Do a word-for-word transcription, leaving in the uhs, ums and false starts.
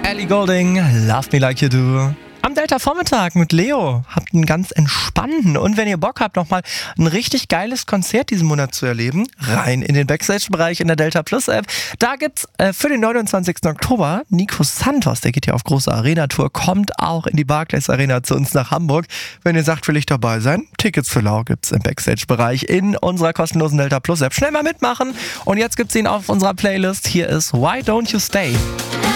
Ellie Goulding, Love Me Like You Do. Am Delta-Vormittag mit Leo. Habt einen ganz entspannten. Und wenn ihr Bock habt, nochmal ein richtig geiles Konzert diesen Monat zu erleben, rein in den Backstage-Bereich in der Delta Plus-App. Da gibt's äh, für den neunundzwanzigsten Oktober Nico Santos, der geht ja auf große Arena-Tour, kommt auch in die Barclays Arena zu uns nach Hamburg. Wenn ihr sagt, will ich dabei sein, Tickets für lau gibt's im Backstage-Bereich in unserer kostenlosen Delta Plus-App. Schnell mal mitmachen. Und jetzt gibt's ihn auf unserer Playlist. Hier ist Why Don't You Stay.